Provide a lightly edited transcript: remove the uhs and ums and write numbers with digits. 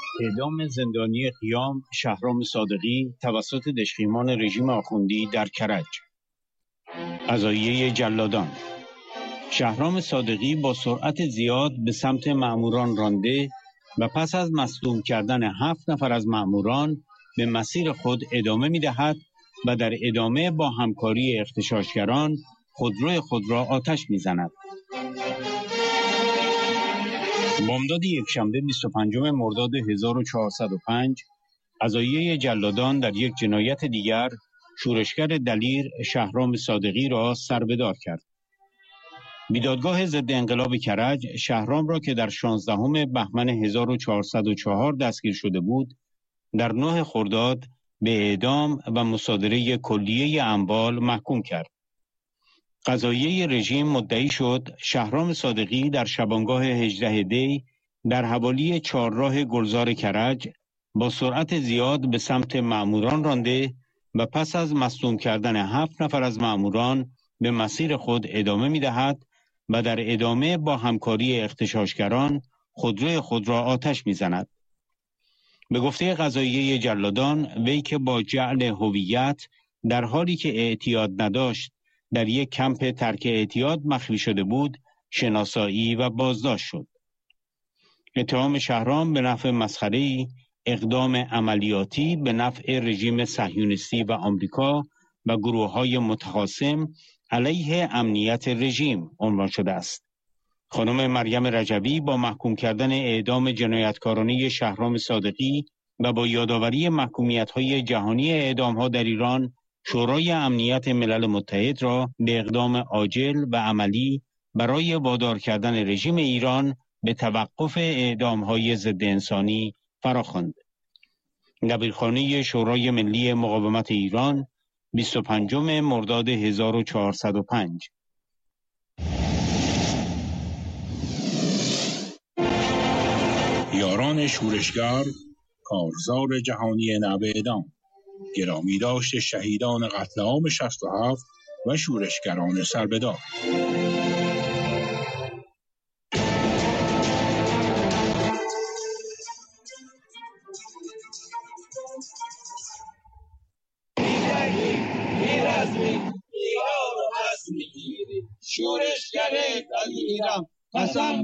اعدام زندانی قیام شهرام صادقی توسط دژخیمان رژیم آخوندی در کرج. قضاییه جلادان. شهرام صادقی با سرعت زیاد به سمت مأموران رانده و پس از مصدوم کردن 7 نفر از مأموران به مسیر خود ادامه می‌دهد و در ادامه با همکاری اغتشاشگران خودروی خود را آتش می‌زند. بامداد یکشنبه 25 مرداد 1405 قضاییه جلادان در یک جنایت دیگر شورشگر دلیر شهرام صادقی را سربدار کرد. بیدادگاه ضد انقلاب کرج شهرام را که در 16 بهمن 1404 دستگیر شده بود در 9 خرداد به اعدام و مصادره کلیه اموال محکوم کرد. قضاییه رژیم مدعی شد شهرام صادقی در شبانگاه 18 دی در حوالی چهارراه گلزار کرج با سرعت زیاد به سمت مأموران رانده و پس از مصدوم کردن 7 نفر از مأموران به مسیر خود ادامه می‌دهد و در ادامه با همکاری اغتشاشگران خودروی خود را آتش می‌زند. به گفته قضاییه جلادان وی که با جعل هویت در حالی که اعتیاد نداشت در یک کمپ ترک اعتیاد مخفی شده بود شناسایی و بازداشت شد. اتهام شهرام به نفع مسخره‌ای اقدام عملیاتی به نفع رژیم صهیونیستی و آمریکا و گروه‌های متخاصم علیه امنیت رژیم عنوان شده است. خانم مریم رجبی با محکوم کردن اعدام جنایتکارانه شهرام صادقی و با یادآوری محکومیت‌های جهانی اعدام‌ها در ایران شورای امنیت ملل متحد را به اقدام عاجل و عملی برای وادار کردن رژیم ایران به توقف اعدام‌های ضد انسانی فراخواند. دبیرخانه شورای ملی مقاومت ایران 25 مرداد 1405. یاران شورشگر کارزار جهانی نوع اعدام، گرامی داشت شهیدان قتل عام 67 و شورشگران سربدار. شورشگر دلیرم قسم